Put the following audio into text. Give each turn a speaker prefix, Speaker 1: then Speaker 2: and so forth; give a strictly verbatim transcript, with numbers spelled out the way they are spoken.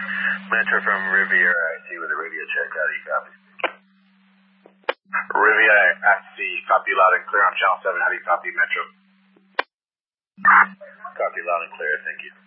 Speaker 1: Metro from Riviera, I C with a radio check. How do you copy? Riviera, I C, copy loud and clear on channel seven. How do you copy, Metro? Copy loud and clear, thank you.